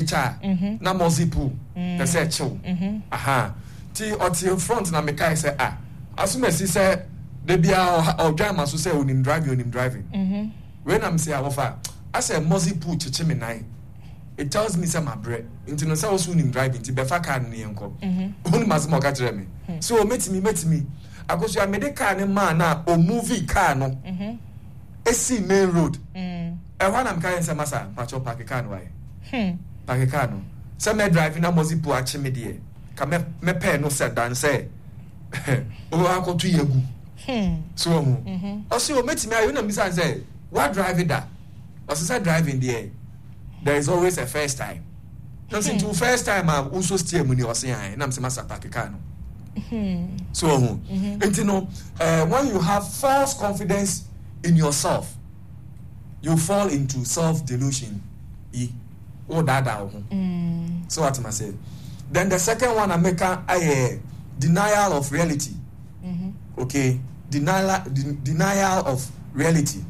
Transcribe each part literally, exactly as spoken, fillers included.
cha na mozipu the say chill aha ti oti front na me kai say ah asumesi say de bia o driver so say onim driving onim driving mhm when am say awofa I say mozipu chichi me nine it tells me say my bread into no say also onim driving ti be fa car ne enko mhm oni masimo ka kire me so metimi metimi akoso amede car ne man na o movie car no mhm esi main road mhm e wan am kai say masa pacho park car no why hmm park car no say me driving na mozipu achi me de ka me me pay no say dan say o akoto yegu hmm so mu mhm also o metimi ayo na mi say what driving that as I said driving there there is always a first time no say to first time I also steer money or say I na say masa park car no mhm so mhm and you know uh, when you have false confidence in yourself you fall into self delusion e o dada o mm so what am I say then the second one I make a uh, denial of reality mhm okay denial de- denial of reality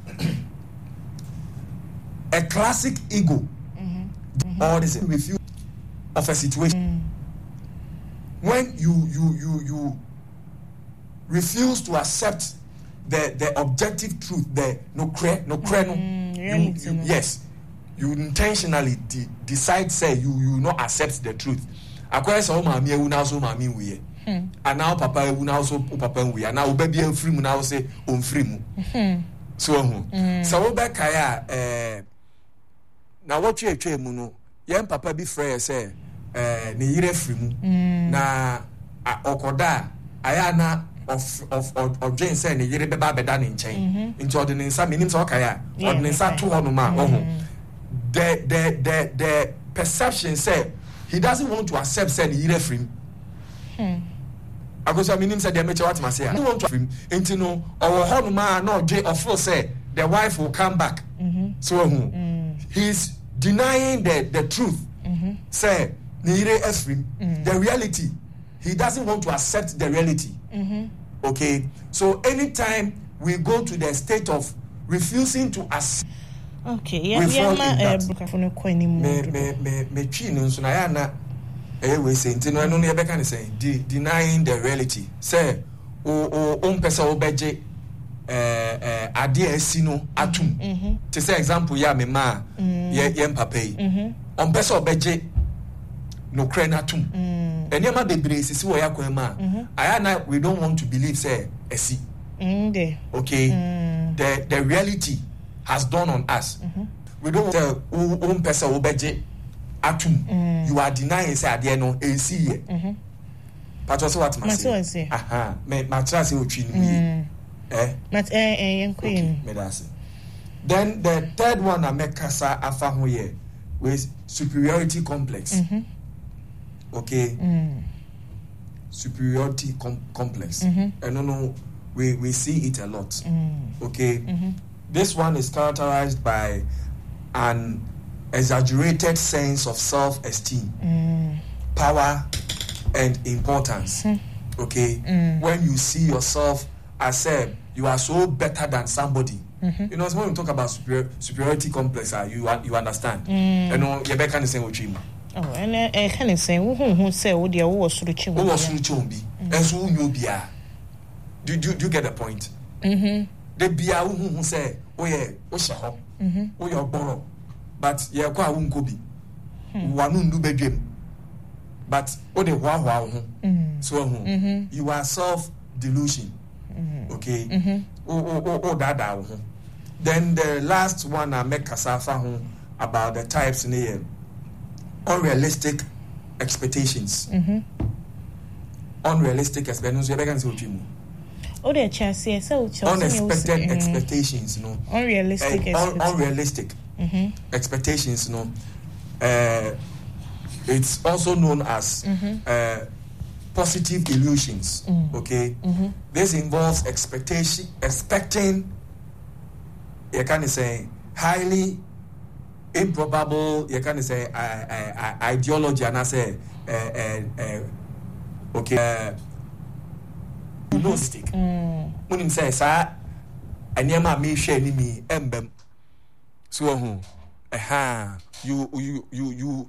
a classic ego mm-hmm. Mm-hmm. or is it review of a situation mm. when you you you you refuse to accept the the objective truth the no cre no cre no mm, you, you, yes you intentionally de- decide say you you not accept the truth akwai so ma me ewu na so ma me we and now papa ewu na so papa we and now baby en free mu na say on free mu mhm so hu so we back ya eh na what you twa mu no yen papa bi frɛ say eh ne yire free mu na okoda aya na of of of Jane say ne yire beba beda ne nchen nti odene nsa menim so kaya odene nsa to hono ma ohu the the the the perception say he doesn't want to accept say ne yire free hmm agoso menim say the meche what ma say he want to free nti no owo hono ma na odwe of say the wife will come back mm-hmm. so ohu mm. he's denying the the truth mm-hmm. say ne yire free mm. the reality he doesn't want to accept the reality mm-hmm. okay so anytime we go to the state of refusing to accept okay yeah yeah ma eh bukafono ko ni mu me me me me twi no so na ya na eh we say ntino no no be kan say denying the reality say o o o mpesa o beje eh eh ade asi no atum mhm to say example ya me ma ye ye mpapa yi mhm on pesa o beje no kra na atum mhm enema bebre sisi wo yakwan ma aya na we don't want to believe say asi mhm de okay mm. the the reality has dawned on us mm-hmm. we don't tell o pesa o beje atum mm. you are denying say ade no ensi ye mhm but also what must say aha me ma try say otwi ni eh but eh eh yenkoyin me that's it. Then the third one I make kasa afa ho ye with superiority complex mm-hmm. okay mm. superiority com- complex mm-hmm. and no no we we see it a lot mm. okay mm-hmm. this one is characterized by an exaggerated sense of self-esteem mm. power and importance mm. okay mm. when you see yourself as a you are so better than somebody mm-hmm. you know when we talk about superior, superiority complex uh, you you understand mm. you know you be can say what you oh and eh can say who who say wo dia wo suru chi wo wo suru chi ombi enso wo bia do do do you get the point mhm the bia wo who say wo ye wo hye ho mhm wo ye ogboro but ye kwa wo nko bi wanu ndu bedwem but wo de hwa hwa ho so ho you are self delusion mm-hmm. okay mm-hmm. oh oh oh that that then the last one I make kasafa about the types in here unrealistic expectations mm-hmm. unrealistic expectations you can say what you oh the chance so unexpected mm-hmm. expectations you know unrealistic uh, un- unrealistic mm-hmm. expectations you know uh, it's also known as mm-hmm. uh, positive illusions mm. okay mm-hmm. this involves expectation expecting you can say highly improbable you can say uh, uh, uh, ideology and I say uh, uh, uh, okay uh, realistic when him say sir anyama me share ni me embem so who uh-huh you you you you